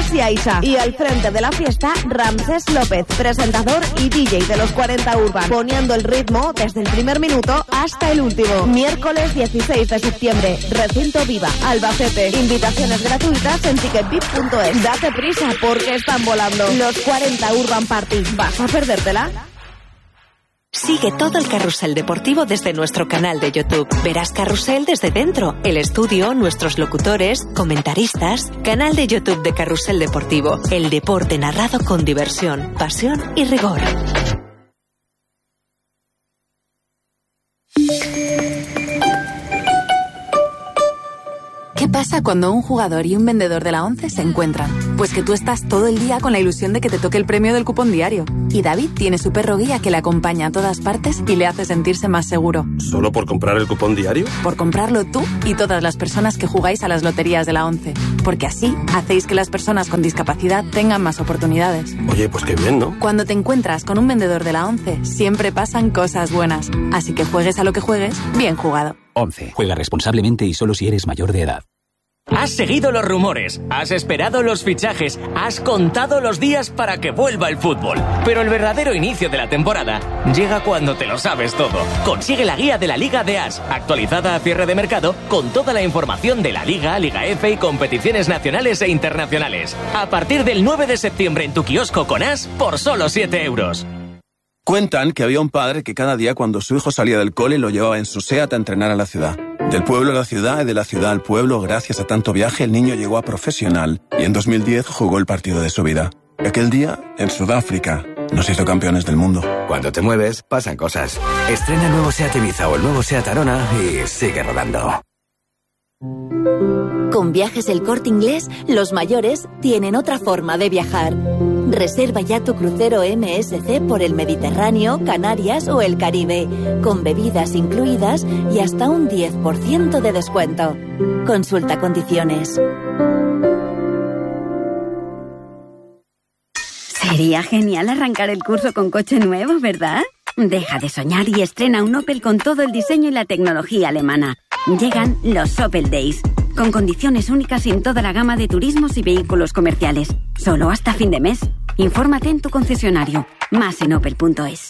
Alex y Aisha. Y al frente de la fiesta, Ramsés López, presentador y DJ de los 40 Urban, poniendo el ritmo desde el primer minuto hasta el último. Miércoles 16 de septiembre, Recinto Viva, Albacete. Invitaciones gratuitas en ticketbip.es. Date prisa porque están volando. Los 40 Urban Party. ¿Vas a perdértela? Sigue todo el carrusel deportivo desde nuestro canal de YouTube. Verás Carrusel desde dentro, el estudio, nuestros locutores, comentaristas. Canal de YouTube de Carrusel Deportivo. El deporte narrado con diversión, pasión y rigor. ¿Qué pasa cuando un jugador y un vendedor de la ONCE se encuentran? Pues que tú estás todo el día con la ilusión de que te toque el premio del cupón diario. Y David tiene su perro guía que le acompaña a todas partes y le hace sentirse más seguro. ¿Solo por comprar el cupón diario? Por comprarlo tú y todas las personas que jugáis a las loterías de la ONCE. Porque así hacéis que las personas con discapacidad tengan más oportunidades. Oye, pues qué bien, ¿no? Cuando te encuentras con un vendedor de la ONCE, siempre pasan cosas buenas. Así que juegues a lo que juegues, bien jugado. ONCE. Juega responsablemente y solo si eres mayor de edad. Has seguido los rumores, has esperado los fichajes, has contado los días para que vuelva el fútbol. Pero el verdadero inicio de la temporada llega cuando te lo sabes todo. Consigue la guía de la Liga de As, actualizada a cierre de mercado, con toda la información de la Liga, Liga F y competiciones nacionales e internacionales. A partir del 9 de septiembre en tu kiosco con As por solo 7 euros. Cuentan que había un padre que cada día cuando su hijo salía del cole lo llevaba en su SEAT a entrenar a la ciudad. Del pueblo a la ciudad y de la ciudad al pueblo, gracias a tanto viaje, el niño llegó a profesional y en 2010 jugó el partido de su vida. Aquel día, en Sudáfrica, nos hizo campeones del mundo. Cuando te mueves, pasan cosas. Estrena el nuevo SEAT Ibiza o el nuevo SEAT Arona y sigue rodando. Con Viajes El Corte Inglés, los mayores tienen otra forma de viajar. Reserva ya tu crucero MSC por el Mediterráneo, Canarias o el Caribe, con bebidas incluidas y hasta un 10% de descuento. Consulta condiciones. Sería genial arrancar el curso con coche nuevo, ¿verdad? Deja de soñar y estrena un Opel con todo el diseño y la tecnología alemana. Llegan los Opel Days, con condiciones únicas en toda la gama de turismos y vehículos comerciales. Solo hasta fin de mes. Infórmate en tu concesionario. Más en opel.es.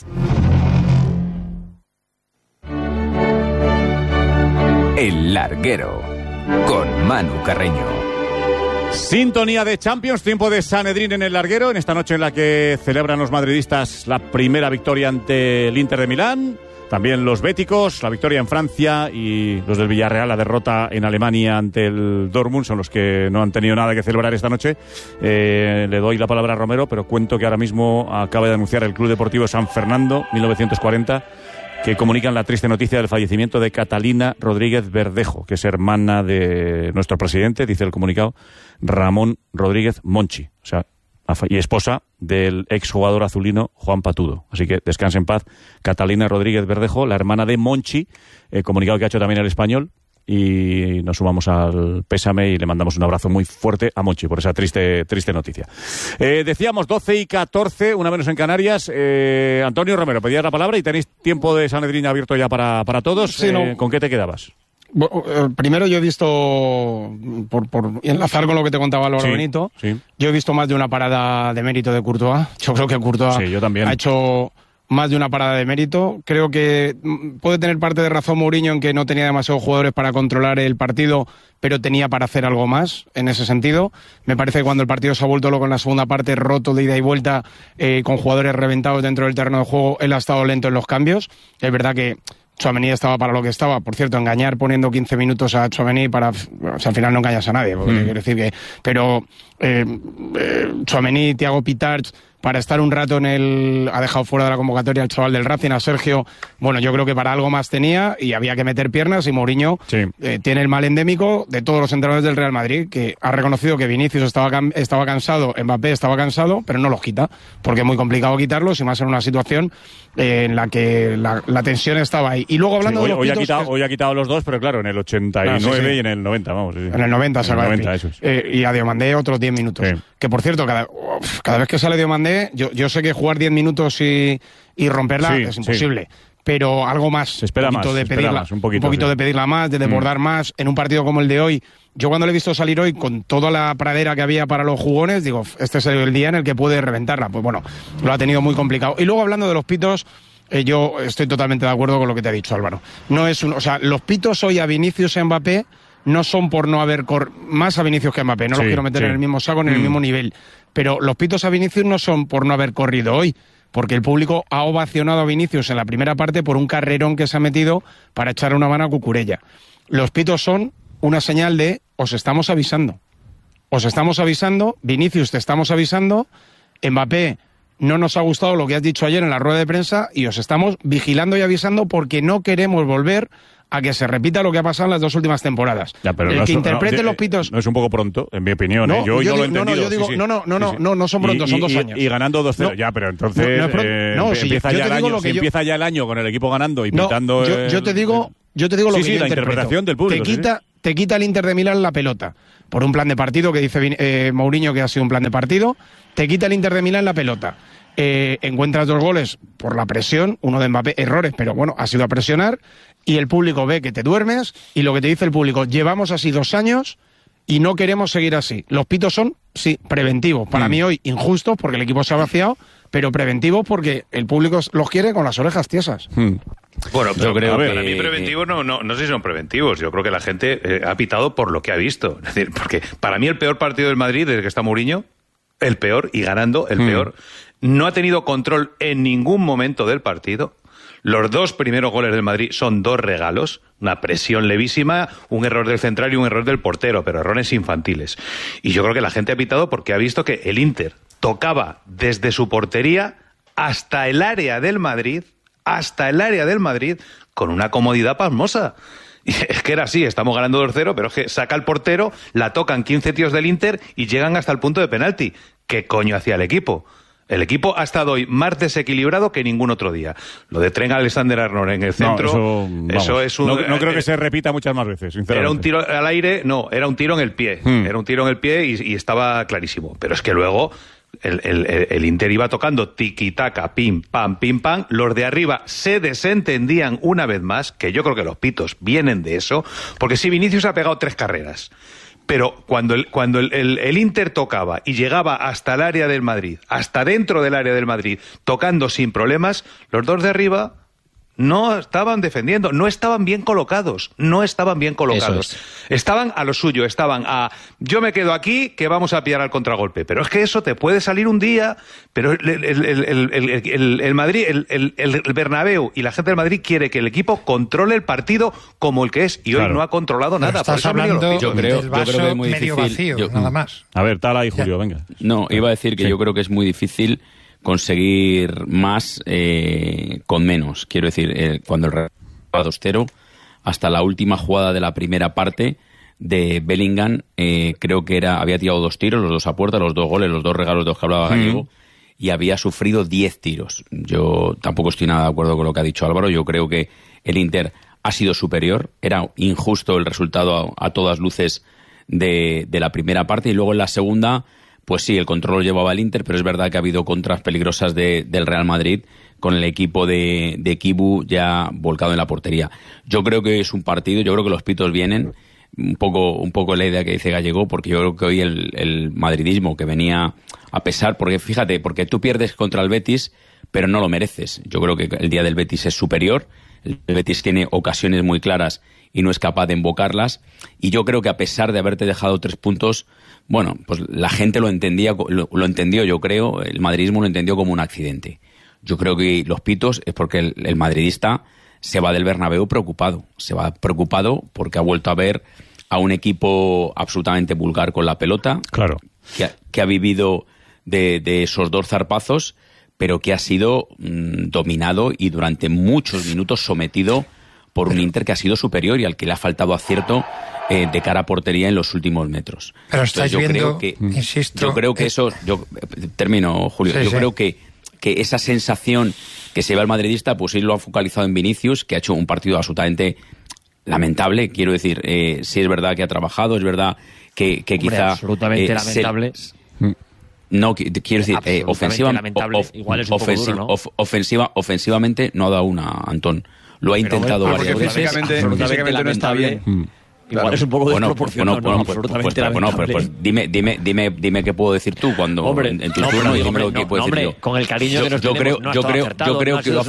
El Larguero, con Manu Carreño. Sintonía de Champions, tiempo de Sanedrín en el Larguero, en esta noche en la que celebran los madridistas la primera victoria ante el Inter de Milán. También los béticos, la victoria en Francia, y los del Villarreal, la derrota en Alemania ante el Dortmund, son los que no han tenido nada que celebrar esta noche. Le doy la palabra a Romero, pero cuento que ahora mismo acaba de anunciar el Club Deportivo San Fernando, 1940, que comunican la triste noticia del fallecimiento de Catalina Rodríguez Verdejo, que es hermana de nuestro presidente, dice el comunicado, Ramón Rodríguez Monchi, o sea, y esposa del exjugador azulino Juan Patudo. Así que descanse en paz Catalina Rodríguez Verdejo, la hermana de Monchi, comunicado que ha hecho también el Español, y nos sumamos al pésame y le mandamos un abrazo muy fuerte a Monchi por esa triste noticia. Decíamos 12:14, una menos en Canarias. Antonio Romero, pedías la palabra y tenéis tiempo de Sanedrín abierto ya para todos. Sí, no. ¿Con qué te quedabas? Primero yo he visto, por enlazar con lo que te contaba Álvaro Benito, yo he visto más de una parada de mérito de Courtois. Yo creo que Courtois yo también. ha hecho más de una parada de mérito. Creo que puede tener parte de razón Mourinho en que no tenía demasiados jugadores para controlar el partido, pero tenía para hacer algo más en ese sentido. Me parece que cuando el partido se ha vuelto loco en la segunda parte, roto de ida y vuelta, con jugadores reventados dentro del terreno de juego, él ha estado lento en los cambios. Es verdad que Tchouaméni estaba para lo que estaba. Por cierto, engañar poniendo 15 minutos a Tchouaméni al final no engañas a nadie. Porque quiero decir que, pero Tchouaméni, Thiago Pitart, para estar un rato ha dejado fuera de la convocatoria al chaval del Racing, a Sergio. Bueno, yo creo que para algo más tenía y había que meter piernas, y Mourinho tiene el mal endémico de todos los entrenadores del Real Madrid, que ha reconocido que Vinicius estaba cansado, Mbappé estaba cansado, pero no los quita, porque es muy complicado quitarlos, y más en una situación en la que la tensión estaba ahí. Y luego hablando de los hoy ha quitado los dos, pero claro, en el 89 y en el 90, vamos. En el 90 se acaba. Eso es. Y a Diomandé otros 10 minutos. Que por cierto, cada vez que sale Diomandé, yo sé que jugar 10 minutos y romperla es imposible. pero algo más. Se espera más, un poquito de pedirla más, de desbordar más. En un partido como el de hoy, yo cuando le he visto salir hoy con toda la pradera que había para los jugones, digo, este es el día en el que puede reventarla. Pues bueno, lo ha tenido muy complicado. Y luego hablando de los pitos, yo estoy totalmente de acuerdo con lo que te ha dicho Álvaro. Los pitos hoy a Vinicius y a Mbappé no son por no haber más a Vinicius que a Mbappé, no los quiero meter en el mismo saco, en el mismo nivel, pero los pitos a Vinicius no son por no haber corrido hoy, porque el público ha ovacionado a Vinicius en la primera parte por un carrerón que se ha metido para echar una mano a Cucurella. Los pitos son una señal de os estamos avisando, Vinicius te estamos avisando, Mbappé no nos ha gustado lo que has dicho ayer en la rueda de prensa y os estamos vigilando y avisando porque no queremos volver a que se repita lo que ha pasado en las 2 últimas temporadas. Ya, pero el que interprete los pitos... No es un poco pronto, en mi opinión. No, yo lo he entendido. Yo digo, no son pronto, son 2 años. Y ganando 2-0, ya, pero entonces empieza ya el año con el equipo ganando y pintando... Yo te digo lo que yo interpreto. La interpretación del público. Te quita el Inter de Milán la pelota por un plan de partido que dice Mourinho que ha sido un plan de partido. Te quita el Inter de Milán la pelota. Encuentras 2 goles por la presión, uno de Mbappé, errores, pero bueno, ha sido a presionar, y el público ve que te duermes, y lo que te dice el público, llevamos así 2 años y no queremos seguir así. Los pitos son, sí, preventivos. Para mí hoy injustos porque el equipo se ha vaciado, pero preventivos porque el público los quiere con las orejas tiesas. Bueno, yo creo que para mí preventivos no sé si son preventivos. Yo creo que la gente ha pitado por lo que ha visto. Es decir, porque para mí el peor partido del Madrid desde que está Mourinho, el peor, y ganando, el peor, no ha tenido control en ningún momento del partido. Los 2 primeros goles del Madrid son 2 regalos, una presión levísima, un error del central y un error del portero, pero errores infantiles. Y yo creo que la gente ha pitado porque ha visto que el Inter tocaba desde su portería hasta el área del Madrid, con una comodidad pasmosa. Y es que era así, estamos ganando 2-0, pero es que saca el portero, la tocan 15 tíos del Inter y llegan hasta el punto de penalti. ¿Qué coño hacía el equipo? El equipo ha estado hoy más desequilibrado que ningún otro día. Lo de Trent Alexander-Arnold en el centro, eso es un... No creo que se repita muchas más veces, sinceramente. Era un tiro al aire, era un tiro en el pie. Era un tiro en el pie y estaba clarísimo. Pero es que luego el Inter iba tocando tiki-taka, pim, pam, los de arriba se desentendían una vez más, que yo creo que los pitos vienen de eso, porque si Vinicius ha pegado 3 carreras, pero cuando el Inter tocaba y llegaba hasta el área del Madrid, hasta dentro del área del Madrid, tocando sin problemas, los 2 de arriba no estaban defendiendo, no estaban bien colocados. Estaban a lo suyo, estaban a yo me quedo aquí que vamos a pillar al contragolpe. Pero es que eso te puede salir un día, pero el Madrid, el Bernabéu y la gente del Madrid quiere que el equipo controle el partido como el que es, y hoy no ha controlado nada. Estás hablando yo creo que es muy difícil, vacío, nada más. A ver, Tala y Julio, venga. No, iba a decir que yo creo que es muy difícil conseguir más con menos. Quiero decir, cuando el Real 2-0, hasta la última jugada de la primera parte de Bellingham, creo que había tirado 2 tiros, los 2 a puerta, los 2 goles, los 2 regalos de los que hablaba Gallego, y había sufrido 10 tiros. Yo tampoco estoy nada de acuerdo con lo que ha dicho Álvaro. Yo creo que el Inter ha sido superior. Era injusto el resultado a todas luces de la primera parte, y luego en la segunda, pues sí, el control lo llevaba el Inter, pero es verdad que ha habido contras peligrosas del Real Madrid con el equipo de Kibu ya volcado en la portería. Yo creo que es un partido, yo creo que los pitos vienen, un poco la idea que dice Gallego, porque yo creo que hoy el madridismo que venía a pesar, porque fíjate, porque tú pierdes contra el Betis, pero no lo mereces. Yo creo que el día del Betis es superior, el Betis tiene ocasiones muy claras y no es capaz de invocarlas, y yo creo que a pesar de haberte dejado 3 puntos, bueno, pues la gente lo entendió, yo creo, el madridismo lo entendió como un accidente. Yo creo que los pitos es porque el madridista se va del Bernabéu preocupado. Se va preocupado porque ha vuelto a ver a un equipo absolutamente vulgar con la pelota. Claro. Que ha vivido de esos 2 zarpazos, pero que ha sido dominado y durante muchos minutos sometido por un Inter que ha sido superior y al que le ha faltado acierto de cara a portería en los últimos metros. Pero estáis viendo, insisto... Yo creo que eso... termino, Julio. Sí, yo creo que esa sensación que se va el madridista, pues él lo ha focalizado en Vinicius, que ha hecho un partido absolutamente lamentable. Quiero decir, sí es verdad que ha trabajado, es verdad que quizá... absolutamente lamentable. No, quiero decir, ofensivamente no ha dado una, Antón. Lo ha intentado varias veces. Físicamente no está bien. Igual es un poco desproporcionado. Pues dime qué puedo decir tú cuando en tu turno y dime lo que puedes decir yo. Con el cariño que nos tenemos, yo creo que lo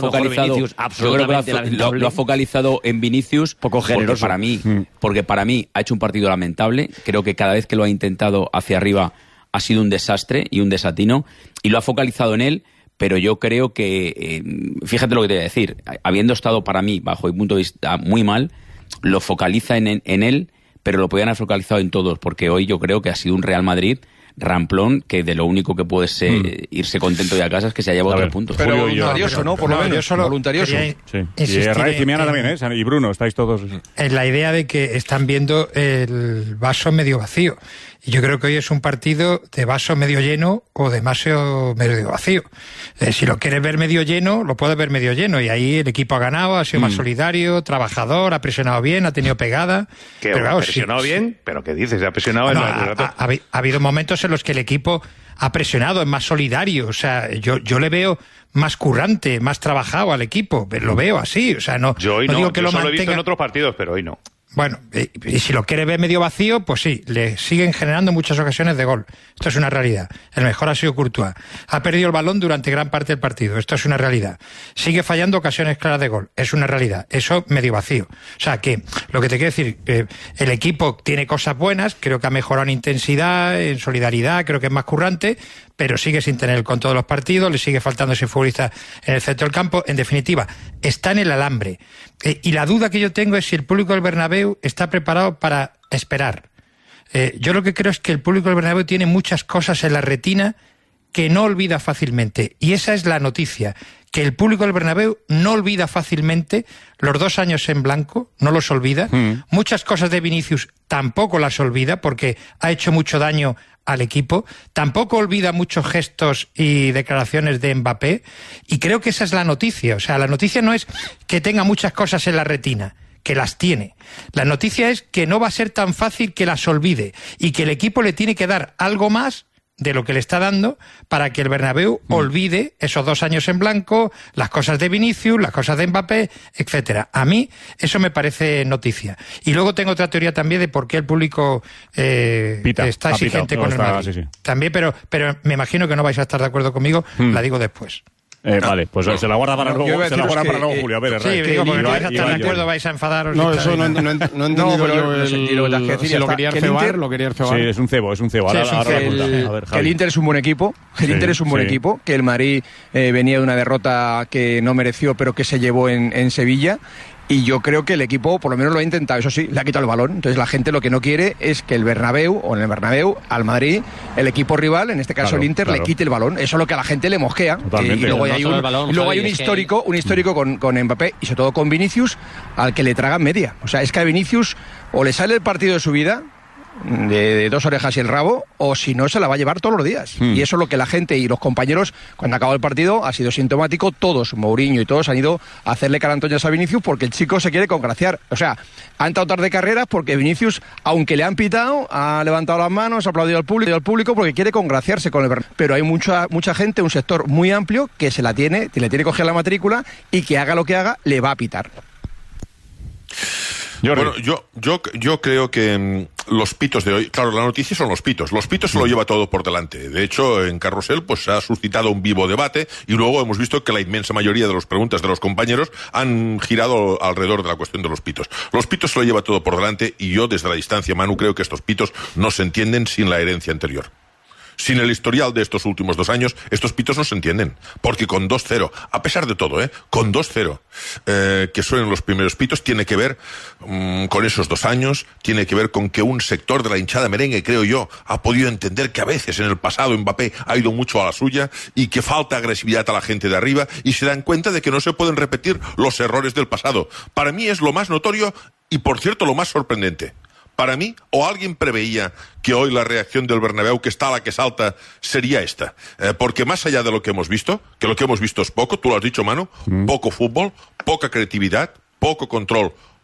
ha focalizado en Vinicius poco generoso. Porque para mí ha hecho un partido lamentable. Creo que cada vez que lo ha intentado hacia arriba ha sido un desastre y un desatino, y lo ha focalizado en él. Pero yo creo que, fíjate lo que te voy a decir, habiendo estado para mí, bajo mi punto de vista, muy mal, lo focaliza en él, pero lo podían haber focalizado en todos, porque hoy yo creo que ha sido un Real Madrid ramplón, que de lo único que puede irse contento de a casa es que se ha llevado 3 puntos. Pero voluntarioso, ¿no? Por lo menos, voluntarioso. Y Raíz y Miana también, y Bruno, estáis todos. En la idea de que están viendo el vaso medio vacío. Y yo creo que hoy es un partido de vaso medio lleno o de vaso medio vacío. Si lo quieres ver medio lleno, lo puedes ver medio lleno. Y ahí el equipo ha ganado, ha sido más solidario, trabajador, ha presionado bien, ha tenido pegada. ¿Ha presionado bien? ¿Pero qué dices? ¿Ha presionado? Ha habido momentos en los que el equipo ha presionado, es más solidario. O sea, yo le veo más currante, más trabajado al equipo. Lo veo así. O sea, yo hoy no digo que lo he visto en otros partidos, pero hoy no. Bueno, y si lo quiere ver medio vacío, pues sí, le siguen generando muchas ocasiones de gol. Esto es una realidad. El mejor ha sido Courtois. Ha perdido el balón durante gran parte del partido. Esto es una realidad. Sigue fallando ocasiones claras de gol. Es una realidad. Eso medio vacío. O sea que, lo que te quiero decir, el equipo tiene cosas buenas, creo que ha mejorado en intensidad, en solidaridad, creo que es más currante, pero sigue sin tener el control de los partidos, le sigue faltando ese futbolista en el centro del campo. En definitiva, está en el alambre. Y la duda que yo tengo es si el público del Bernabéu está preparado para esperar. Yo lo que creo es que el público del Bernabéu tiene muchas cosas en la retina que no olvida fácilmente. Y esa es la noticia, que el público del Bernabéu no olvida fácilmente los 2 años en blanco, no los olvida. Muchas cosas de Vinicius tampoco las olvida porque ha hecho mucho daño al equipo. Tampoco olvida muchos gestos y declaraciones de Mbappé. Y creo que esa es la noticia. O sea, la noticia no es que tenga muchas cosas en la retina, que las tiene. La noticia es que no va a ser tan fácil que las olvide y que el equipo le tiene que dar algo más de lo que le está dando para que el Bernabéu olvide esos 2 años en blanco, las cosas de Vinicius, las cosas de Mbappé, etcétera. A mí eso me parece noticia. Y luego tengo otra teoría también de por qué el público está exigente con el Madrid. Sí. También, pero me imagino que no vais a estar de acuerdo conmigo, la digo después. Vale, pues se la guarda para luego, Julio. A ver, sí, digo, porque no vais a estar de acuerdo, vais a enfadaros. No, eso no he entendido yo si lo quería cebar, Sí, es un cebo. Que el Inter es un buen equipo, que el Madrid venía de una derrota que no mereció, pero que se llevó en Sevilla. Y yo creo que el equipo, por lo menos lo ha intentado, eso sí, le ha quitado el balón. Entonces la gente lo que no quiere es que en el Bernabéu, al Madrid, el equipo rival, en este caso el Inter, le quite el balón. Eso es lo que a la gente le mosquea. Totalmente. Y luego hay un histórico con Mbappé y sobre todo con Vinicius, al que le tragan media. O sea, es que a Vinicius o le sale el partido de su vida, de 2 orejas y el rabo, o si no se la va a llevar todos los días. Y eso es lo que la gente y los compañeros, cuando acabó el partido, ha sido sintomático. Todos, Mourinho y todos, han ido a hacerle carantoñas a Vinicius porque el chico se quiere congraciar. O sea, ha entrado tarde de carreras porque Vinicius, aunque le han pitado, ha levantado las manos, ha aplaudido al público porque quiere congraciarse con el Bernabéu. Pero hay mucha gente, un sector muy amplio que le tiene que coger la matrícula y que haga lo que haga, le va a pitar. Bueno, yo creo que los pitos de hoy, claro, la noticia son los pitos se lo lleva todo por delante. De hecho, en Carrusel pues se ha suscitado un vivo debate y luego hemos visto que la inmensa mayoría de las preguntas de los compañeros han girado alrededor de la cuestión de los pitos. Los pitos se lo lleva todo por delante y yo desde la distancia, Manu, creo que estos pitos no se entienden sin la herencia anterior. Sin el historial de estos últimos 2 años, estos pitos no se entienden. Porque con 2-0, a pesar de todo, con 2-0, que suenen los primeros pitos, tiene que ver con esos 2 años, tiene que ver con que un sector de la hinchada merengue, creo yo, ha podido entender que a veces en el pasado Mbappé ha ido mucho a la suya y que falta agresividad a la gente de arriba y se dan cuenta de que no se pueden repetir los errores del pasado. Para mí es lo más notorio y, por cierto, lo más sorprendente. Para mí, o alguien preveía que hoy la reacción del Bernabéu, que está a la que salta, sería esta. Porque más allá de lo que hemos visto, que lo que hemos visto es poco, tú lo has dicho, Manu, poco fútbol, poca creatividad, poco control,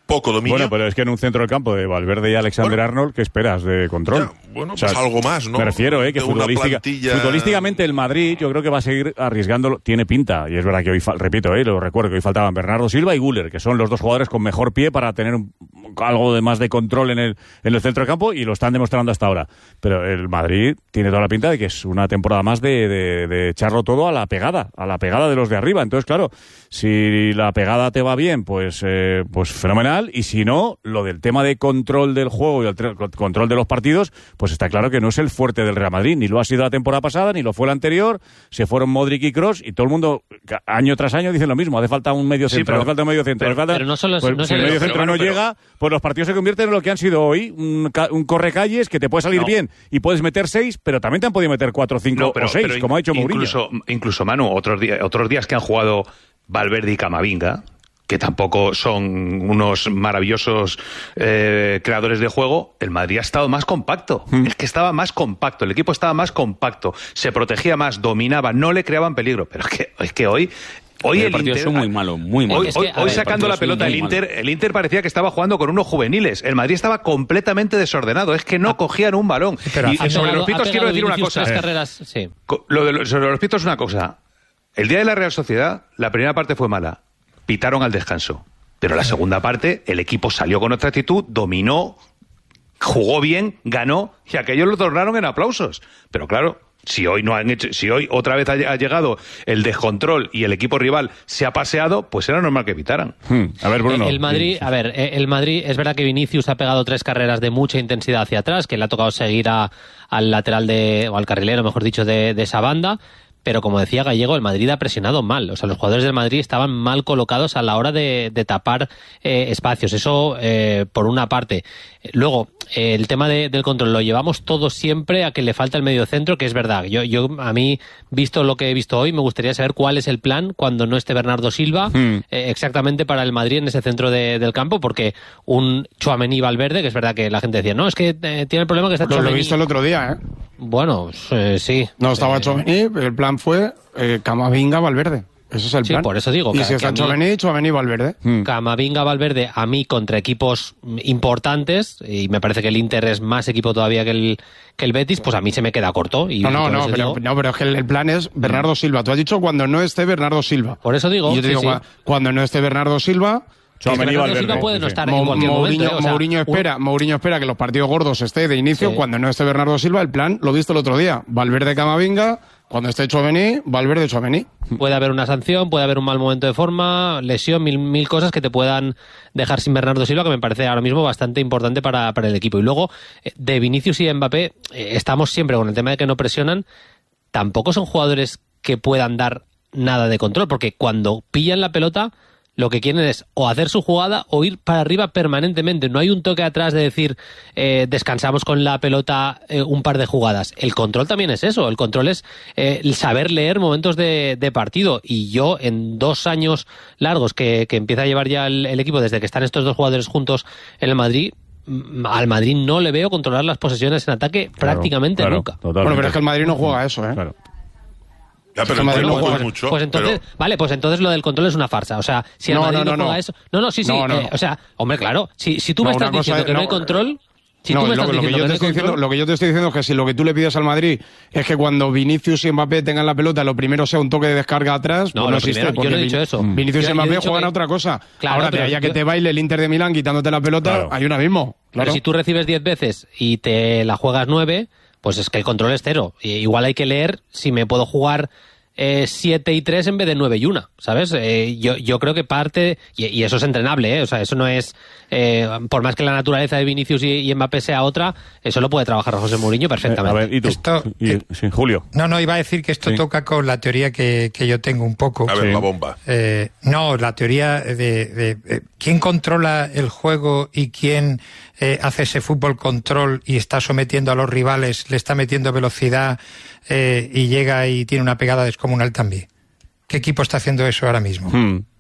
poco dominio. Bueno, pero es que en un centro del campo de Valverde y Alexander Arnold, ¿qué esperas de control? Bueno, pues algo más, ¿no? Me refiero, que futbolísticamente el Madrid yo creo que va a seguir arriesgándolo, tiene pinta, y es verdad que hoy, repito, lo recuerdo, que hoy faltaban Bernardo Silva y Güler, que son los dos jugadores con mejor pie para tener algo de más de control en el centro del campo, y lo están demostrando hasta ahora. Pero el Madrid tiene toda la pinta de que es una temporada más de echarlo todo a la pegada de los de arriba. Entonces, claro, si la pegada te va bien, pues fenomenal. Y si no, lo del tema de control del juego y el control de los partidos, pues está claro que no es el fuerte del Real Madrid. Ni lo ha sido la temporada pasada, ni lo fue la anterior. Se fueron Modric y Kroos y todo el mundo, año tras año, dicen lo mismo. Hace falta un medio centro, hace falta un medio centro. Pero no solo si el medio centro no llega, pues los partidos se convierten en lo que han sido hoy. Un correcalles que te puede salir bien y puedes meter 6, pero también te han podido meter 4, 5 o 6, como ha hecho Mourinho. Incluso, Manu, otros días que han jugado Valverde y Camavinga, que tampoco son unos maravillosos creadores de juego, el Madrid ha estado más compacto. Es que estaba más compacto, el equipo estaba más compacto, se protegía más, dominaba, no le creaban peligro. Pero es que hoy el partido es muy malo, muy malo. Hoy sacando la pelota el Inter parecía que estaba jugando con unos juveniles. El Madrid estaba completamente desordenado, es que no cogían un balón. Y sobre los pitos quiero decir una cosa. Sobre los pitos una cosa. El día de la Real Sociedad, la primera parte fue mala. Pitaron al descanso. Pero la segunda parte, el equipo salió con otra actitud, dominó, jugó bien, ganó, y aquellos lo tornaron en aplausos. Pero claro, si hoy otra vez ha llegado el descontrol y el equipo rival se ha paseado, pues era normal que pitaran. A ver, Bruno. El Madrid, es verdad que Vinicius ha pegado 3 carreras de mucha intensidad hacia atrás, que le ha tocado seguir al lateral o al carrilero, mejor dicho, de esa banda. Pero como decía Gallego, el Madrid ha presionado mal. O sea, los jugadores del Madrid estaban mal colocados a la hora de tapar espacios. Eso, por una parte. Luego, el tema del control lo llevamos todos siempre a que le falta el mediocentro, que es verdad. A mí, visto lo que he visto hoy, me gustaría saber cuál es el plan cuando no esté Bernardo Silva exactamente para el Madrid en ese centro del campo, porque un Tchouaméni Valverde, que es verdad que la gente decía, no, es que tiene el problema que está Tchouaméni. Lo he visto el otro día, ¿eh? Bueno, sí. No estaba Tchouaméni, el plan fue Camavinga Valverde. Ese es el plan. Sí, por eso digo. Y si está Tchouaméni Valverde. Camavinga Valverde, a mí contra equipos importantes, y me parece que el Inter es más equipo todavía que el Betis, pues a mí se me queda corto. Y pero es que el plan es Bernardo Silva. Tú has dicho cuando no esté Bernardo Silva. Por eso digo. Y yo te digo, cuando no esté Bernardo Silva... Bernardo Silva puede no estar en cualquier momento. Mourinho espera que los partidos gordos esté de inicio. Cuando no esté Bernardo Silva, el plan lo visto el otro día. Valverde Camavinga, cuando esté Tchouaméni, Valverde Tchouaméni. Puede haber una sanción, puede haber un mal momento de forma, lesión, mil cosas que te puedan dejar sin Bernardo Silva, que me parece ahora mismo bastante importante para el equipo. Y luego, de Vinicius y Mbappé, estamos siempre con el tema de que no presionan. Tampoco son jugadores que puedan dar nada de control, porque cuando pillan la pelota, lo que quieren es o hacer su jugada o ir para arriba permanentemente. No hay un toque atrás de decir descansamos con la pelota un par de jugadas. El control también es eso. El control es el saber leer momentos de partido. Y yo, en 2 años largos que empieza a llevar ya el equipo, desde que están estos dos jugadores juntos en el Madrid, al Madrid no le veo controlar las posesiones en ataque prácticamente nunca. Totalmente. Bueno, pero es que el Madrid no juega eso, ¿eh? Claro. Ya, pero el Madrid no juega mucho. Pues entonces, pero... pues entonces lo del control es una farsa. O sea, si el Madrid no juega eso... No, sí. O sea, hombre, claro, si tú me estás diciendo que no hay control... Lo que yo te estoy diciendo es que si lo que tú le pides al Madrid es que cuando Vinicius y Mbappé tengan la pelota, lo primero sea un toque de descarga atrás, pues no existe. Yo no he dicho eso. Vinicius y Mbappé juegan a otra cosa. Claro, ahora, de ahí a que te baile el Inter de Milán quitándote la pelota, hay un abismo. Claro. Pero si tú recibes 10 veces y te la juegas 9, pues es que el control es 0. Y igual hay que leer si me puedo jugar 7 y 3 en vez de 9 y 1, ¿sabes? Yo creo que parte, y eso es entrenable, o sea, eso no es, por más que la naturaleza de Vinicius y Mbappé sea otra, eso lo puede trabajar José Mourinho perfectamente. A ver, ¿y tú? Sí, Julio. No, iba a decir que esto toca con la teoría que yo tengo un poco. A ver, la bomba. No, la teoría de quién controla el juego y quién hace ese fútbol control y está sometiendo a los rivales, le está metiendo velocidad y llega y tiene una pegada descomunal también. ¿Qué equipo está haciendo eso ahora mismo?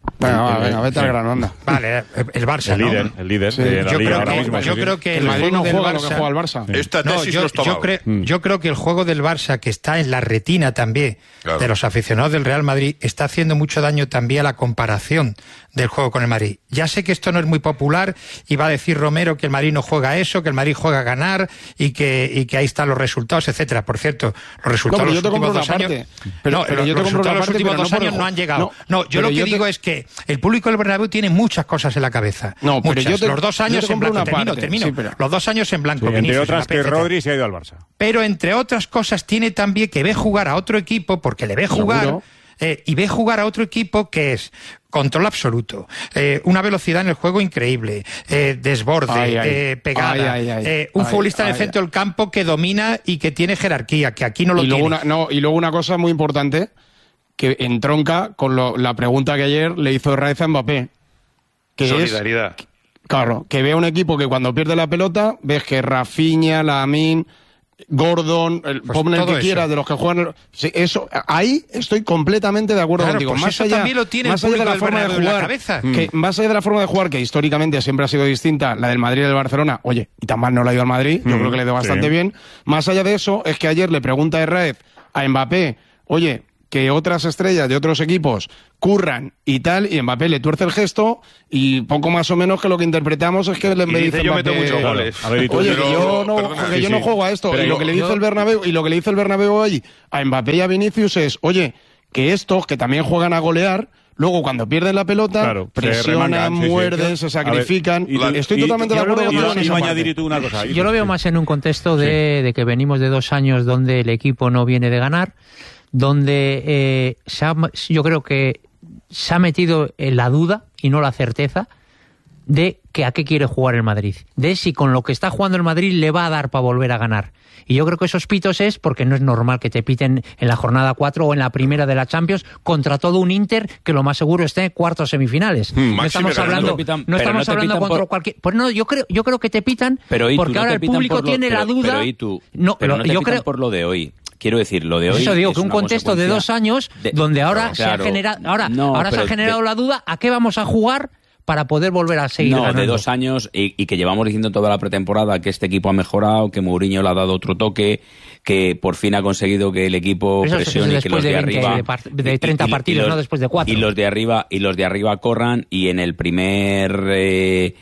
Venga, vete al grano, anda. Vale, el Barça, el líder sí. de la Liga ahora mismo. Yo creo que el Madrid no juega lo que juega el Barça. Esta tesis no está mal. Yo creo que el juego del Barça, que está en la retina también de los aficionados del Real Madrid, está haciendo mucho daño también a la comparación del juego con el Madrid. Ya sé que esto no es muy popular y va a decir Romero que el Madrid no juega a eso, que el Madrid juega a ganar y que ahí están los resultados, etcétera. Por cierto, los resultados de los últimos 2 años... Pero los resultados de los últimos 2 años no han llegado. No, yo lo que digo es que el público del Bernabéu tiene muchas cosas en la cabeza. No, pero muchas. Los 2 años en blanco. Termino. Sí, los 2 años en blanco. Sí, entre otras que Rodri se ha ido al Barça. Pero entre otras cosas tiene también que ve jugar a otro equipo, porque le ve jugar... y ve jugar a otro equipo que es control absoluto, una velocidad en el juego increíble, desborde, pegada, un futbolista en el centro del campo que domina y que tiene jerarquía, que aquí no lo tiene. Y luego una cosa muy importante que entronca con la pregunta que ayer le hizo Raez a Mbappé. Que solidaridad. Claro, que ve un equipo que cuando pierde la pelota, ves que Rafinha, Lamine, Gordon, ponle el que quiera, de los que juegan... Sí, eso, ahí estoy completamente de acuerdo contigo. Pues más allá de la forma de jugar, más allá de la forma de jugar, que históricamente siempre ha sido distinta, la del Madrid y del Barcelona, oye, y tan mal no la ha ido al Madrid, yo creo que le ha ido bastante bien. Más allá de eso, es que ayer le pregunta Herrera a Mbappé, oye, que otras estrellas de otros equipos curran y tal, y Mbappé le tuerce el gesto, y poco más o menos que lo que interpretamos es que le dice yo Mbappé, meto muchos goles. Oye, que yo no juego a esto. Pero y lo que le dice el Bernabéu hoy a Mbappé y a Vinicius es, oye, que estos que también juegan a golear, luego cuando pierden la pelota, presionan, muerden, se sacrifican. Estoy totalmente de acuerdo con Yo lo veo más en un contexto de que venimos de 2 años donde el equipo no viene de ganar, donde yo creo que se ha metido en la duda y no la certeza de que a qué quiere jugar el Madrid, de si con lo que está jugando el Madrid le va a dar para volver a ganar. Y yo creo que esos pitos es porque no es normal que te piten en la jornada 4 o en la primera de la Champions contra todo un Inter que lo más seguro esté en cuartos semifinales. No estamos hablando contra cualquier... Pues no, yo creo que te pitan porque ahora el público tiene la duda... Pero no te pitan por lo de hoy. Quiero decir, lo de hoy... Eso digo, que un contexto de 2 años donde ahora se ha generado... Ahora se ha generado la duda a qué vamos a jugar para poder volver a seguir ganando. De 2 años y que llevamos diciendo toda la pretemporada que este equipo ha mejorado, que Mourinho le ha dado otro toque, que por fin ha conseguido que el equipo presione y que los de arriba... de 30 partidos, no después de 4. Y los de arriba corran, y en el primer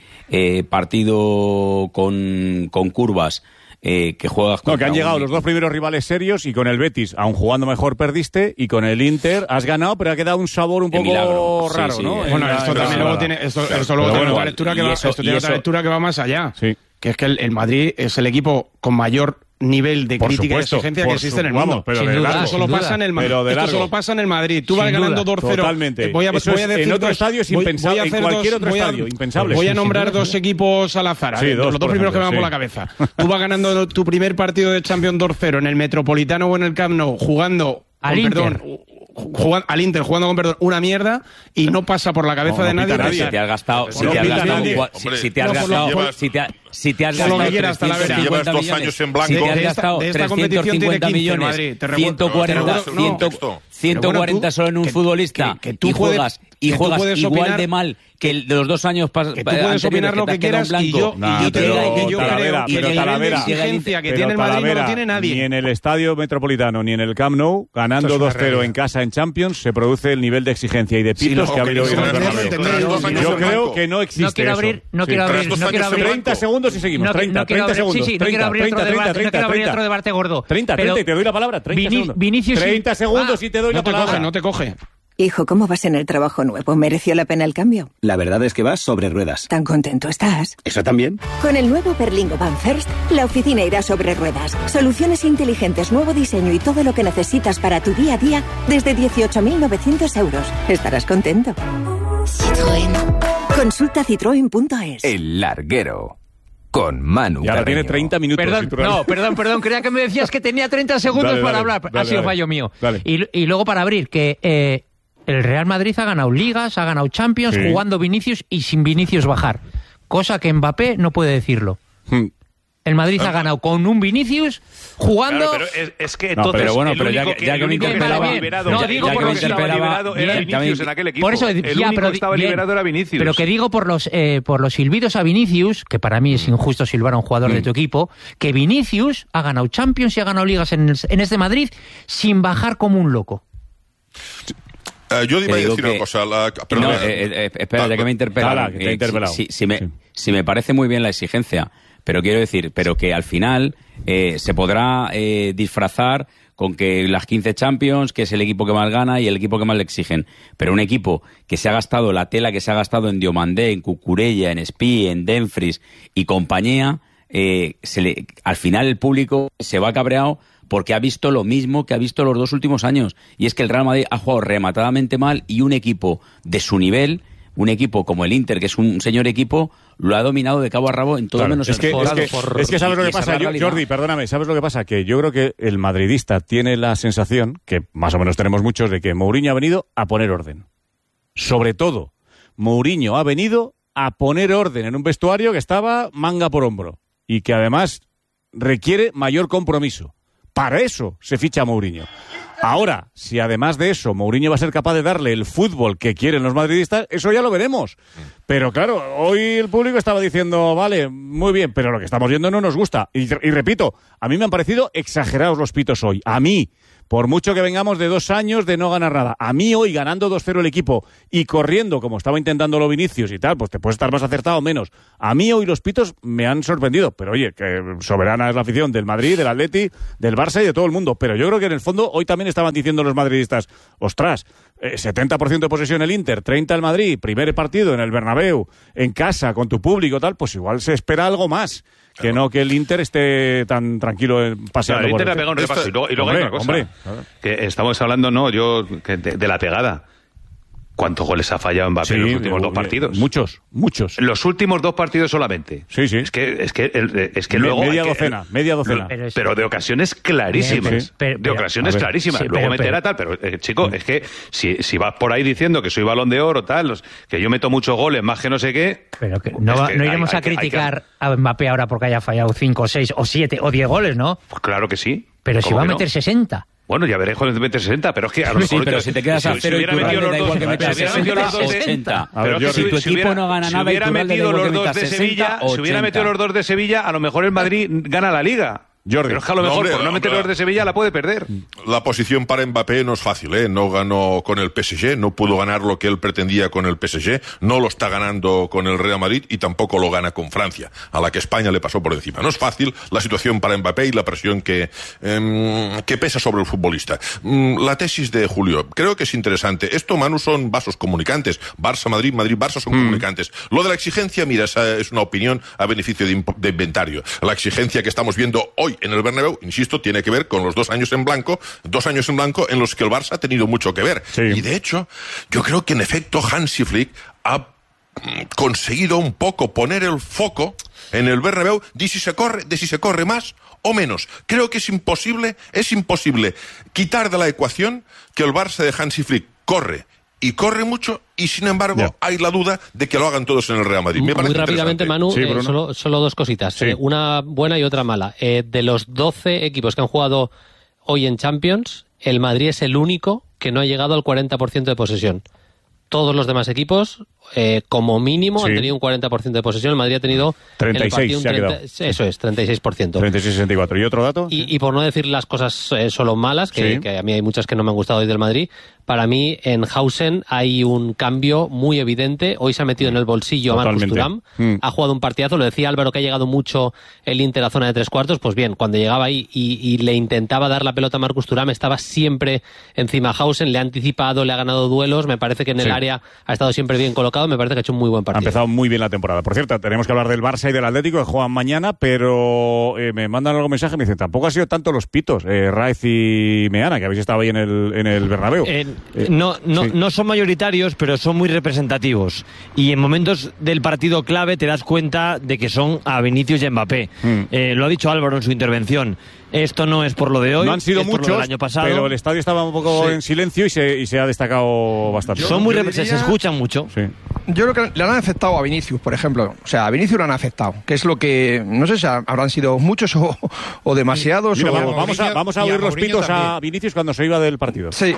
partido con curvas... que juegas que han llegado los 2 primeros rivales serios, y con el Betis, aun jugando mejor, perdiste, y con el Inter has ganado, pero ha quedado un sabor un poco raro, ¿no? Bueno, esto también luego tiene otra lectura que va más allá. Sí. Que es que el Madrid es el equipo con mayor nivel de crítica y exigencia que existe en el mundo. Pero esto solo pasa en el Madrid. Esto solo pasa en el Madrid. Tú vas ganando 2-0. Totalmente. Voy a decir en otro estadio es impensable. En cualquier otro estadio, impensable. Voy a nombrar 2 equipos al azar. Los 2 primeros que me van por la cabeza. Tú vas ganando tu primer partido de Champions 2-0 en el Metropolitano o en el Camp Nou, jugando al Inter. Al Inter jugando con perdón una mierda, y no pasa por la cabeza de nadie. Si te has gastado llevas 2 años en blanco, de esta competición 350 millones, 140 solo en un futbolista, y juegas igual de mal que el de los 2 años que tú puedes opinar lo que quieras, y yo creo que el nivel de exigencia que tiene el Madrid no lo tiene nadie. Ni en el Estadio Metropolitano ni en el Camp Nou, ganando 2-0 en casa en Champions, se produce el nivel de exigencia y de pitos que ha habido hoy en el Bernabéu. Yo creo que no existe no quiero abrir 30 segundos y seguimos. 30 segundos. Sí, no quiero abrir otro debate gordo. 30, y te doy la palabra. 30 segundos. 30 segundos y te doy la palabra. No te coge. Hijo, ¿cómo vas en el trabajo nuevo? ¿Mereció la pena el cambio? La verdad es que vas sobre ruedas. ¿Tan contento estás? ¿Eso también? Con el nuevo Berlingo Van First, la oficina irá sobre ruedas. Soluciones inteligentes, nuevo diseño y todo lo que necesitas para tu día a día desde 18.900 euros. Estarás contento. Citroën. Consulta citroen.es. El Larguero. Con Manu. Y ahora tiene 30 minutos. Perdón, creía que me decías que tenía 30 segundos para hablar. Ha sido fallo mío. Y luego para abrir, que el Real Madrid ha ganado Ligas, ha ganado Champions, jugando Vinicius y sin Vinicius bajar. Cosa que Mbappé no puede decirlo. El Madrid ha ganado con un Vinicius jugando... Claro, pero es que entonces pero bueno, el pero único ya que me interpelaba... No, digo por los que estaba liberado era Vinicius en aquel equipo. Por eso, el único que estaba liberado era Vinicius. Pero que digo por los silbidos a Vinicius, que para mí es injusto silbar a un jugador de tu equipo, que Vinicius ha ganado Champions y ha ganado Ligas en este Madrid sin bajar como un loco. Yo iba a decir una cosa. Espera, que me interpela. Si me parece muy bien la exigencia, pero quiero decir, que al final se podrá disfrazar con que las 15 Champions, que es el equipo que más gana y el equipo que más le exigen. Pero un equipo que se ha gastado la tela que se ha gastado en Diomandé, en Cucurella, en Espí, en Dumfries y compañía, al final el público se va cabreado porque ha visto lo mismo que ha visto los 2 últimos años. Y es que el Real Madrid ha jugado rematadamente mal y un equipo de su nivel, un equipo como el Inter, que es un señor equipo, lo ha dominado de cabo a rabo en todo menos el juego. Es que ¿sabes lo que pasa? Jordi, perdóname, ¿sabes lo que pasa? Que yo creo que el madridista tiene la sensación, que más o menos tenemos muchos, de que Mourinho ha venido a poner orden. Sobre todo, Mourinho ha venido a poner orden en un vestuario que estaba manga por hombro y que además requiere mayor compromiso. Para eso se ficha a Mourinho. Ahora, si además de eso Mourinho va a ser capaz de darle el fútbol que quieren los madridistas, eso ya lo veremos. Pero claro, hoy el público estaba diciendo, vale, muy bien, pero lo que estamos viendo no nos gusta. Y repito, a mí me han parecido exagerados los pitos hoy. A mí, por mucho que vengamos de 2 años de no ganar nada, a mí hoy ganando 2-0 el equipo y corriendo como estaba intentándolo Vinicius y tal, pues te puedes estar más acertado o menos. A mí hoy los pitos me han sorprendido, pero oye, que soberana es la afición del Madrid, del Atleti, del Barça y de todo el mundo. Pero yo creo que en el fondo hoy también estaban diciendo los madridistas, ostras, 70% de posesión el Inter, 30 el Madrid, primer partido en el Bernabéu, en casa, con tu público tal, pues igual se espera algo más. Que no que el Inter esté tan tranquilo paseando. El Inter ha pegado un repaso. Y luego hay una cosa. Que estamos hablando, de la pegada. ¿Cuántos goles ha fallado Mbappé en los últimos 2 partidos? Muchos. En los últimos 2 partidos solamente. Sí. Es que luego... Media docena. Pero de ocasiones clarísimas. Clarísimas. Luego meterá tal, pero chico, es que si vas por ahí diciendo que soy Balón de Oro, tal, que yo meto muchos goles, más que no sé qué... Pero que no iremos a criticar a Mbappé ahora porque haya fallado 5, 6 o 7 o 10 goles, ¿no? Pues claro que sí. Pero si va a meter 60... Bueno, ya veréis cuando mete 60, pero es que a lo mejor... Sí, pero si te quedas a cero y Iturralde da igual que metas 60. Pero si tu equipo no gana nada, si hubiera metido los 2 de Sevilla, si hubiera metido los 2 de Sevilla, a lo mejor el Madrid gana la Liga. Jordi. Pero es que a lo mejor por no meter los de Sevilla la puede perder. La posición para Mbappé no es fácil, ¿eh? No ganó con el PSG, no pudo ganar lo que él pretendía con el PSG, no lo está ganando con el Real Madrid y tampoco lo gana con Francia, a la que España le pasó por encima. No es fácil la situación para Mbappé y la presión que pesa sobre el futbolista. La tesis de Julio, creo que es interesante. Esto, Manu, son vasos comunicantes. Barça-Madrid, Madrid-Barça son comunicantes. Lo de la exigencia, mira, esa es una opinión a beneficio de inventario. La exigencia que estamos viendo hoy en el Bernabéu, insisto, tiene que ver con los 2 años en blanco en los que el Barça ha tenido mucho que ver. Sí. Y de hecho, yo creo que en efecto Hansi Flick ha conseguido un poco poner el foco en el Bernabéu de si se corre más o menos. Creo que es imposible quitar de la ecuación que el Barça de Hansi Flick corre mucho y sin embargo hay la duda de que lo hagan todos en el Real Madrid. Muy rápidamente, Manu, solo 2 cositas. Sí. Una buena y otra mala. De los 12 equipos que han jugado hoy en Champions, el Madrid es el único que no ha llegado al 40% de posesión. Todos los demás equipos, como mínimo, han tenido un 40% de posesión. El Madrid ha tenido 36, eso es, 36%. 36-64. ¿Y otro dato? Y por no decir las cosas solo malas, que a mí hay muchas que no me han gustado hoy del Madrid, para mí en Hausen hay un cambio muy evidente. Hoy se ha metido en el bolsillo a Marcus Thuram. Ha jugado un partidazo. Lo decía Álvaro que ha llegado mucho el Inter a zona de 3/4. Pues bien, cuando llegaba ahí y le intentaba dar la pelota a Marcus Thuram, estaba siempre encima a Hausen. Le ha anticipado, le ha ganado duelos. Me parece que en el área ha estado siempre bien colocado. Me parece que ha hecho un muy buen partido. Ha empezado muy bien la temporada. Por cierto, tenemos que hablar del Barça y del Atlético, que juegan mañana, pero me mandan algún mensaje y me dicen, tampoco ha sido tanto los pitos, Raiz y Meana, que habéis estado ahí en el Bernabéu. No son mayoritarios, pero son muy representativos. Y en momentos del partido clave te das cuenta de que son a Vinicius y Mbappé. Lo ha dicho Álvaro en su intervención. Esto no es por lo de hoy, no han sido muchos, del año pasado. Pero el estadio estaba un poco en silencio y se ha destacado bastante. Son muy se escuchan mucho. Sí. Yo creo que le han afectado a Vinicius, por ejemplo. O sea, a Vinicius le han afectado, que es lo que, no sé si habrán sido muchos o demasiados. Mira, vamos a oír los pitos también a Vinicius cuando se iba del partido. Sí.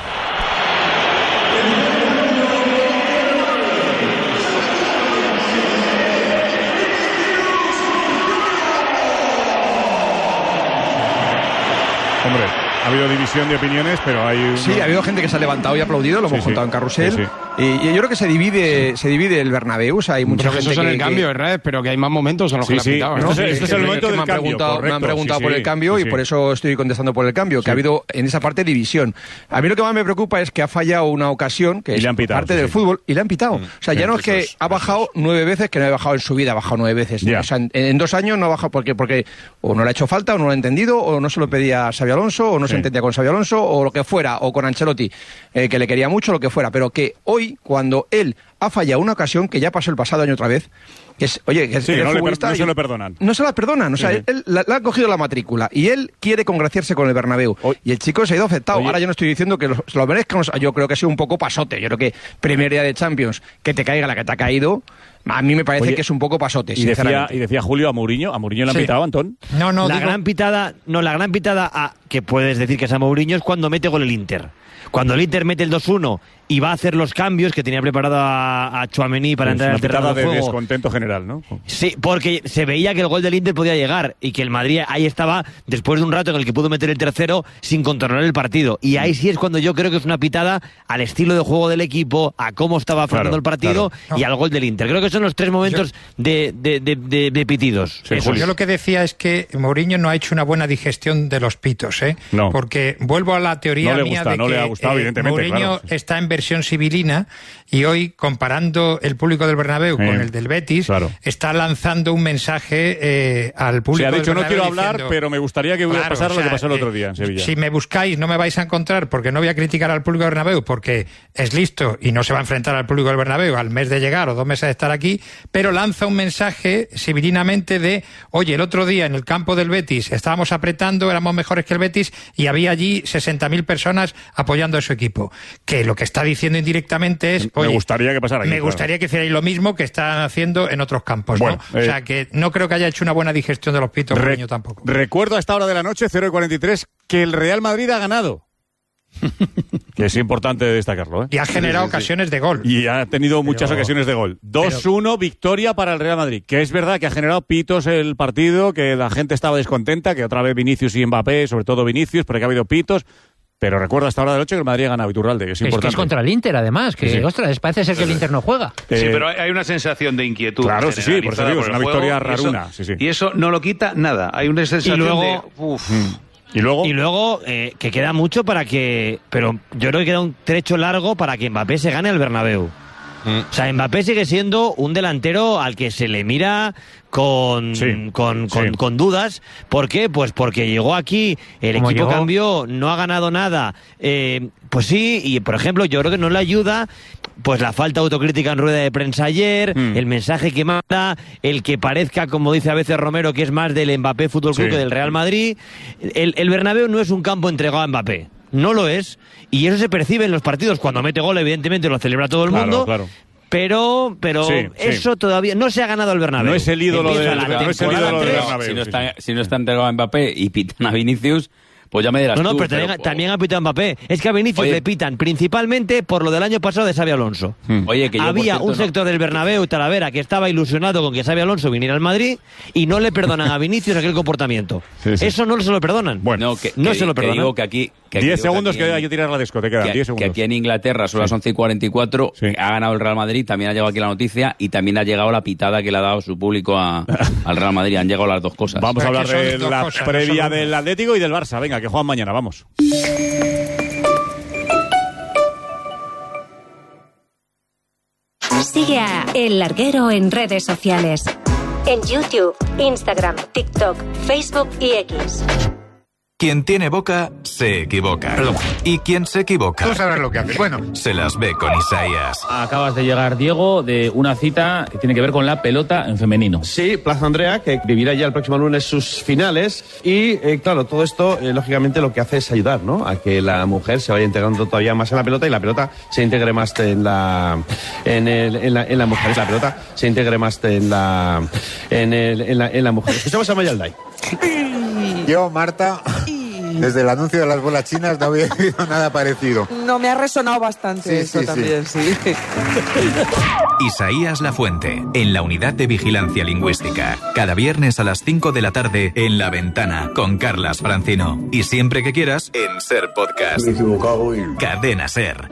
Hombre, ha habido división de opiniones, pero hay... Sí, ha habido gente que se ha levantado y ha aplaudido, lo hemos contado en Carrusel. Sí. Y yo creo que se divide el Bernabéu. O sea, hay mucha gente eso son el cambio, ¿verdad? Pero que hay más momentos en los que le han pitado, ¿no? Este es el momento del cambio, me han preguntado por el cambio y por eso estoy contestando por el cambio, que ha habido en esa parte división. A mí lo que más me preocupa es que ha fallado una ocasión, que es parte del fútbol, y le han pitado. O sea, ya no es que ha bajado 9 veces, que no ha bajado en su vida, ha bajado 9 veces. O sea, en 2 años no ha bajado porque o no le ha hecho falta, o no lo ha entendido, o no se lo pedía a Xabi Alonso, o no se entendía con Xabi Alonso, o lo que fuera, o con Ancelotti, que le quería mucho, lo que fuera. Pero que hoy, cuando él ha fallado una ocasión que ya pasó el pasado año otra vez, que es, oye, que sí, no se lo perdonan. No se la perdonan, o sea, él le ha cogido la matrícula y él quiere congraciarse con el Bernabéu. Y el chico se ha ido afectado. Ahora yo no estoy diciendo que se lo merezcan, yo creo que ha sido un poco pasote. Yo creo que primer día de Champions, que te caiga la que te ha caído, a mí me parece que es un poco pasote, sinceramente. Y decía Julio a Mourinho le han pitado, Antón. La gran pitada que puedes decir que es a Mourinho es cuando mete gol el Inter. Cuando el Inter mete el 2-1 y va a hacer los cambios que tenía preparado a Tchouaméni para entrar al terreno de juego. Descontento general, ¿no? Sí, porque se veía que el gol del Inter podía llegar y que el Madrid ahí estaba después de un rato en el que pudo meter el tercero sin controlar el partido. Y ahí sí es cuando yo creo que es una pitada al estilo de juego del equipo, a cómo estaba afrontando el partido y al gol del Inter. Creo que son los 3 momentos de pitidos. Sí, yo lo que decía es que Mourinho no ha hecho una buena digestión de los pitos, ¿eh? No. Porque vuelvo a la teoría mía de que Mourinho está en versión sibilina y hoy, comparando el público del Bernabéu con el del Betis, está lanzando un mensaje al público del Bernabéu. Ha dicho, no quiero hablar, pero me gustaría que pasara lo que pasó el otro día en Sevilla. Si me buscáis, no me vais a encontrar, porque no voy a criticar al público del Bernabéu, porque es listo y no se va a enfrentar al público del Bernabéu al mes de llegar o 2 meses de estar aquí, pero lanza un mensaje sibilinamente de, oye, el otro día en el campo del Betis estábamos apretando, éramos mejores que el Betis y había allí 60.000 personas apoyando a su equipo. Que lo que está diciendo indirectamente es, oye, me gustaría que pasara aquí, gustaría que hicierais lo mismo que están haciendo en otros campos, ¿no? O sea, que no creo que haya hecho una buena digestión de los pitos Mourinho tampoco. Recuerdo a esta hora de la noche, 0:43, que el Real Madrid ha ganado. Que es importante destacarlo, ¿eh? Y ha generado ocasiones de gol. Y ha tenido muchas ocasiones de gol. 2-1 victoria para el Real Madrid. Que es verdad que ha generado pitos el partido, que la gente estaba descontenta, que otra vez Vinicius y Mbappé, sobre todo Vinicius, porque ha habido pitos. Pero recuerda hasta ahora de la noche que el Madrid ha ganado, Iturralde, que es importante. Es que es contra el Inter, además, que ostras, parece ser que el Inter no juega. Sí, pero hay una sensación de inquietud. Claro, por eso digo, es una victoria raruna. Y eso no lo quita nada. Hay una sensación Y luego que queda mucho para que... Pero yo creo que queda un trecho largo para que Mbappé se gane al Bernabéu. O sea, Mbappé sigue siendo un delantero al que se le mira con dudas. ¿Por qué? Pues porque llegó aquí, el equipo cambió, no ha ganado nada. Pues sí, y por ejemplo, yo creo que no le ayuda pues la falta de autocrítica en rueda de prensa ayer, el mensaje que manda, el que parezca, como dice a veces Romero, que es más del Mbappé Fútbol Club que del Real Madrid. El Bernabéu no es un campo entregado a Mbappé. No lo es, y eso se percibe en los partidos. Cuando mete gol, evidentemente lo celebra todo el mundo. Claro. Pero eso todavía no se ha ganado el Bernabéu. No es el ídolo del Bernabéu. Si no está entregado a Mbappé y pitan a Vinicius, pues ya me dirás tú. Pero también ha pitado Mbappé. Es que a Vinicius le pitan principalmente por lo del año pasado de Xabi Alonso. Oye, que había un sector del Bernabéu, Talavera, que estaba ilusionado con que Xabi Alonso viniera al Madrid y no le perdonan a Vinicius aquel comportamiento. Eso no se lo perdonan. Bueno, no se lo perdonan. Digo que aquí... 10 segundos que hay que tirar la discoteca. 10 segundos. Que aquí en Inglaterra son las 11:44, ha ganado el Real Madrid, también ha llegado aquí la noticia y también ha llegado la pitada que le ha dado su público al Real Madrid. Han llegado las dos cosas. Vamos a hablar de la previa del Atlético y del Barça. Venga, que juegan mañana, vamos. Sigue a El Larguero en redes sociales. En YouTube, Instagram, TikTok, Facebook y X. Quien tiene boca, se equivoca. Perdón. Y quien se equivoca... Tú sabrás lo que haces. Bueno. Se las ve con Isaías. Acabas de llegar, Diego, de una cita que tiene que ver con la pelota en femenino. Sí, Plaza Andrea, que vivirá ya el próximo lunes sus finales. Y, claro, todo esto, lógicamente, lo que hace es ayudar, ¿no?, a que la mujer se vaya integrando todavía más en la pelota y la pelota se integre más en la mujer. La pelota se integre más en la mujer. Escuchamos a Mayalday. Yo, Marta, desde el anuncio de las bolas chinas no había oído nada parecido. No, me ha resonado bastante también, sí. Isaías Lafuente, en la Unidad de Vigilancia Lingüística. Cada viernes a las 5 de la tarde en La Ventana, con Carlas Francino. Y siempre que quieras, en Ser Podcast. Me he equivocado y... Cadena Ser.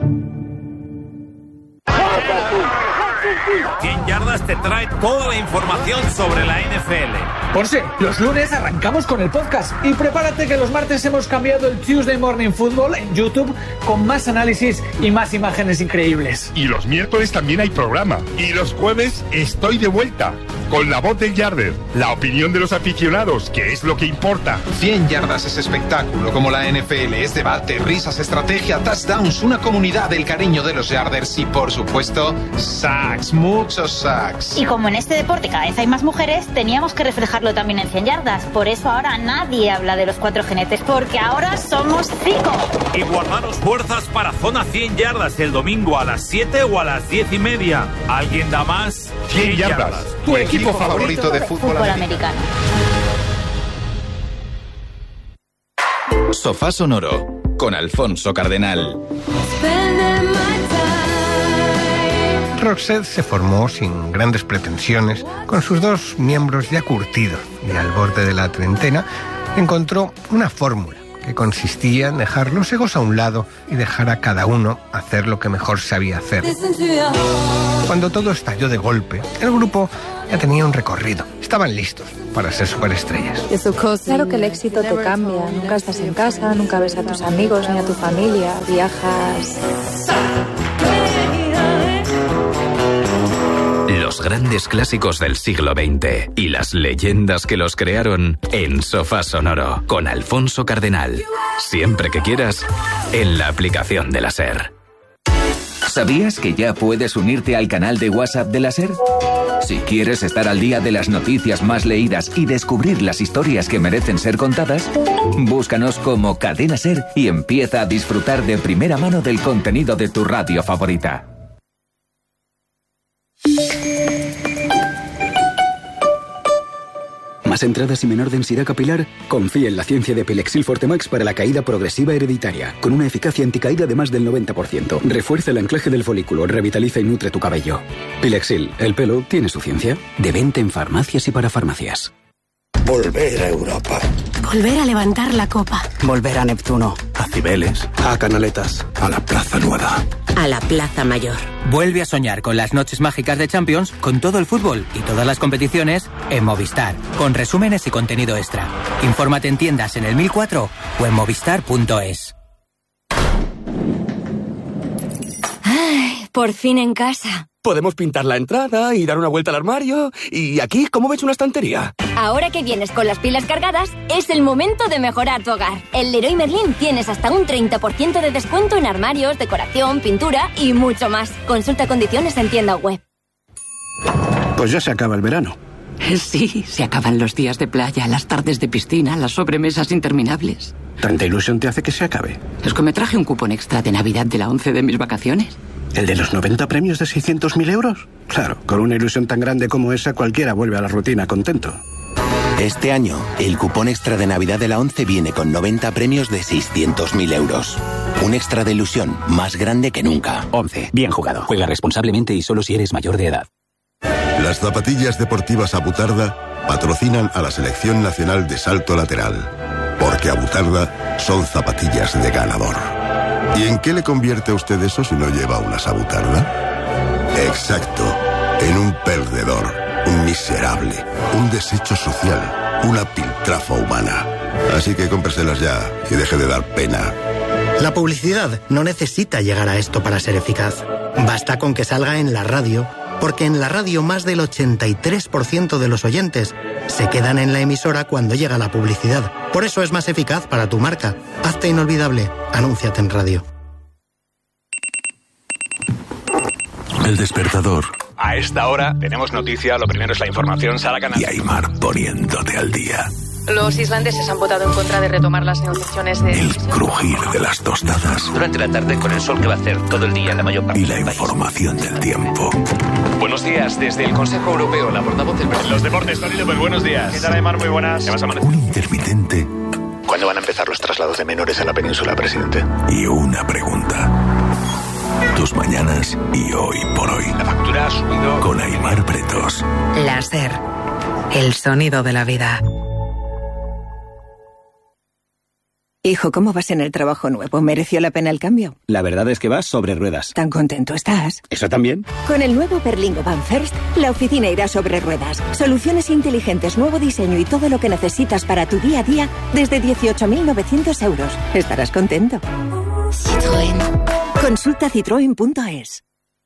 100 Yardas te trae toda la información sobre la NFL. Ponce, los lunes arrancamos con el podcast y prepárate que los martes hemos cambiado el Tuesday Morning Football en YouTube con más análisis y más imágenes increíbles. Y los miércoles también hay programa. Y los jueves estoy de vuelta con La Voz del Yarder, la opinión de los aficionados, que es lo que importa. 100 Yardas es espectáculo, como la NFL es debate, risas, estrategia, touchdowns, una comunidad del cariño de los Yarders y, por supuesto, sacks, muchos sacks. Y como en este deporte cada vez hay más mujeres, teníamos que reflejarlo también en 100 Yardas. Por eso ahora nadie habla de los 4 jinetes, porque ahora somos 5. Y guardaros fuerzas para Zona 100 Yardas el domingo a las 7 o a las 10:30. ¿Alguien da más? 100 Yardas, tu equipo favorito de fútbol americano. Sofá Sonoro, con Alfonso Cardenal. Roxette se formó sin grandes pretensiones, con sus 2 miembros ya curtidos y al borde de la treintena, encontró una fórmula que consistía en dejar los egos a un lado y dejar a cada uno hacer lo que mejor sabía hacer. Cuando todo estalló de golpe, el grupo ya tenía un recorrido. Estaban listos para ser superestrellas. Claro que el éxito te cambia. Nunca estás en casa, nunca ves a tus amigos ni a tu familia. Viajas... Los grandes clásicos del siglo XX y las leyendas que los crearon en Sofá Sonoro, con Alfonso Cardenal. Siempre que quieras, en la aplicación de la SER. ¿Sabías que ya puedes unirte al canal de WhatsApp de la SER? Si quieres estar al día de las noticias más leídas y descubrir las historias que merecen ser contadas, búscanos como Cadena SER y empieza a disfrutar de primera mano del contenido de tu radio favorita. ¿Más entradas y menor densidad capilar? Confía en la ciencia de Pilexil Fortemax para la caída progresiva hereditaria, con una eficacia anticaída de más del 90%. Refuerza el anclaje del folículo, revitaliza y nutre tu cabello. Pilexil, el pelo tiene su ciencia. De venta en farmacias y para farmacias. Volver a Europa. Volver a levantar la copa. Volver a Neptuno. A Cibeles. A Canaletas. A la Plaza Nueva. A la Plaza Mayor. Vuelve a soñar con las noches mágicas de Champions, con todo el fútbol y todas las competiciones en Movistar, con resúmenes y contenido extra. Infórmate en tiendas en el 1004 o en movistar.es. Ay, por fin en casa. Podemos pintar la entrada y dar una vuelta al armario. ¿Y aquí cómo ves una estantería? Ahora que vienes con las pilas cargadas, es el momento de mejorar tu hogar. En Leroy Merlin tienes hasta un 30% de descuento en armarios, decoración, pintura y mucho más. Consulta condiciones en tienda web. Pues ya se acaba el verano. Sí, se acaban los días de playa, las tardes de piscina, las sobremesas interminables. ¿Tanta ilusión te hace que se acabe? Es que me traje un cupón extra de Navidad de la 11 de mis vacaciones. ¿El de los 90 premios de 600.000 euros? Claro, con una ilusión tan grande como esa, cualquiera vuelve a la rutina contento. Este año, el cupón extra de Navidad de la 11 viene con 90 premios de 600.000 euros. Un extra de ilusión más grande que nunca. 11. Bien jugado. Juega responsablemente y solo si eres mayor de edad. Las zapatillas deportivas Abutarda patrocinan a la Selección Nacional de Salto Lateral. Porque Abutarda son zapatillas de ganador. ¿Y en qué le convierte a usted eso si no lleva unas Abutarda? Exacto, en un perdedor, un miserable, un desecho social, una piltrafa humana. Así que cómpreselas ya y deje de dar pena. La publicidad no necesita llegar a esto para ser eficaz. Basta con que salga en la radio, Porque en la radio más del 83% de los oyentes se quedan en la emisora cuando llega la publicidad. Por eso es más eficaz para tu marca. Hazte inolvidable. Anúnciate en radio. El despertador. A esta hora tenemos noticia, lo primero es la información, Sara Canal. Y Aimar poniéndote al día. Los islandeses han votado en contra de retomar las negociaciones de... El crujir de las tostadas. Durante la tarde con el sol que va a hacer todo el día en la mayor parte y la información del tiempo. Buenos días, desde el Consejo Europeo, la portavoz del... Los deportes, Tony López, buenos días. ¿Qué tal, Aimar? Muy buenas. ¿Qué vas a amanecer? Un intermitente. ¿Cuándo van a empezar los traslados de menores a la península, presidente? Y una pregunta. Tus mañanas y hoy por hoy. La factura ha subido. Con Aimar Bretos. La SER. El sonido de la vida. Hijo, ¿cómo vas en el trabajo nuevo? ¿Mereció la pena el cambio? La verdad es que vas sobre ruedas. ¿Tan contento estás? ¿Eso también? Con el nuevo Berlingo Van First, la oficina irá sobre ruedas. Soluciones inteligentes, nuevo diseño y todo lo que necesitas para tu día a día desde 18.900 euros. Estarás contento. Citroën. Consulta citroen.es.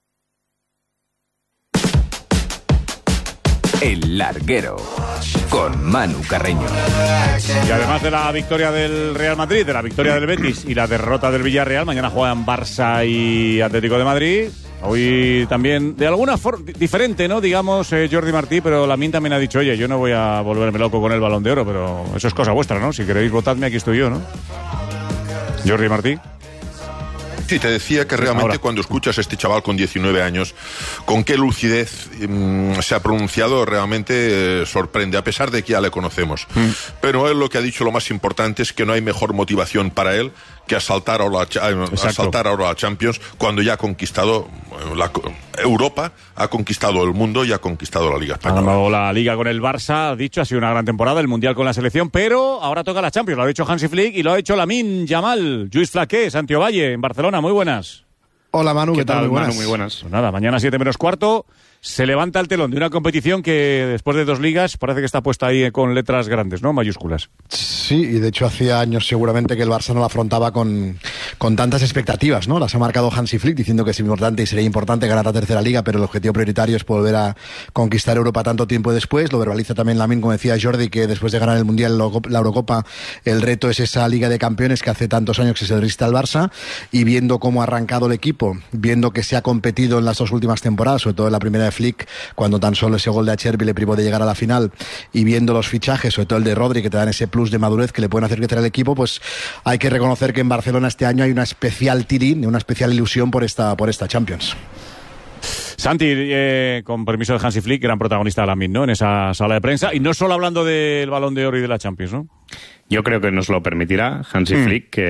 El Larguero, con Manu Carreño. Y además de la victoria del Real Madrid, de la victoria del Betis y la derrota del Villarreal, mañana juegan Barça y Atlético de Madrid. Hoy también, de alguna forma, diferente, ¿no? Digamos, Jordi Martí, pero Lamine también ha dicho, oye, yo no voy a volverme loco con el Balón de Oro, pero eso es cosa vuestra, ¿no? Si queréis votadme, aquí estoy yo, ¿no? Jordi Martí. Sí, te decía que realmente ahora, cuando escuchas a este chaval con 19 años, con qué lucidez se ha pronunciado, realmente sorprende, a pesar de que ya le conocemos. Pero él lo que ha dicho, lo más importante, es que no hay mejor motivación para él que asaltar ahora la Champions, cuando ya ha conquistado Europa, ha conquistado el mundo y ha conquistado la Liga Española. Ha ganado la Liga con el Barça, ha dicho, ha sido una gran temporada, el Mundial con la selección, pero ahora toca la Champions, lo ha dicho Hansi Flick y lo ha hecho Lamine Yamal, Lluís Flaqué, Santiago Valle, en Barcelona. Muy buenas. Hola Manu, ¿qué tal? Muy buenas. Manu, muy buenas. Pues nada, mañana 7:15 se levanta el telón de una competición que después de 2 ligas parece que está puesta ahí con letras grandes, ¿no? Mayúsculas. Sí, y de hecho hacía años seguramente que el Barça no la afrontaba con tantas expectativas, ¿no? Las ha marcado Hansi Flick diciendo que es importante y sería importante ganar la tercera liga, pero el objetivo prioritario es volver a conquistar Europa tanto tiempo después. Lo verbaliza también Lamine, como decía Jordi, que después de ganar el Mundial, la Eurocopa, el reto es esa Liga de Campeones que hace tantos años que se resiste al Barça, y viendo cómo ha arrancado el equipo, viendo que se ha competido en las 2 últimas temporadas, sobre todo en la primera de Flick, cuando tan solo ese gol de Acerbi le privó de llegar a la final, y viendo los fichajes, sobre todo el de Rodri, que te dan ese plus de madurez que le pueden hacer crecer al equipo, pues hay que reconocer que en Barcelona este año hay una especial tirín, una especial ilusión por esta Champions. Santi, con permiso de Hansi Flick, gran protagonista de Lamine, ¿no? En esa sala de prensa, y no solo hablando del Balón de Oro y de la Champions, ¿no? Yo creo que nos lo permitirá Hansi Flick, que